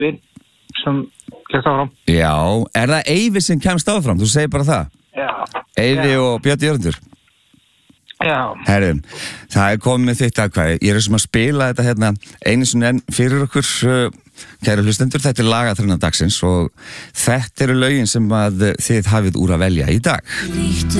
Sveppi sem kemst áfram. Já, það Eyvi sem kemst áfram? Þú segir bara það? Já. Eyvi og Björn Jörundur? Já. Herrum, það komið með þitt aðkvæði. Ég sem að spila þetta hérna einu sinni enn fyrir okkur, kæru hlustendur. Þetta lagaþrenna dagsins og þetta eru lögin sem að þið hafið úr að velja í dag.